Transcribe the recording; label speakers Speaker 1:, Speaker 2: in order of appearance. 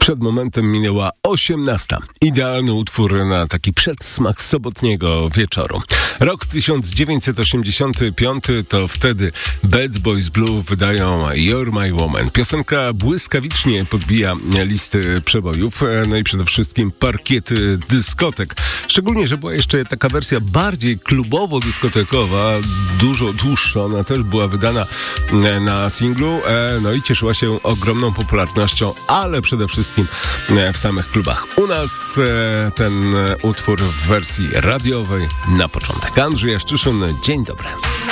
Speaker 1: Przed momentem minęła 18. Idealny utwór na taki przedsmak sobotniego wieczoru. Rok 1985 to wtedy Bad Boys Blue wydają You're My Woman. Piosenka błyskawicznie podbija listy przebojów, no i przede wszystkim parkiety dyskotek. Szczególnie, że była jeszcze taka wersja bardziej klubowo-dyskotekowa, dużo dłuższa. Ona też była wydana na singlu, no i cieszyła się ogromną popularnością, ale przede wszystkim w samych klubach. U nas ten utwór w wersji radiowej na początek. Andrzej Jaszczyszyn, dzień dobry.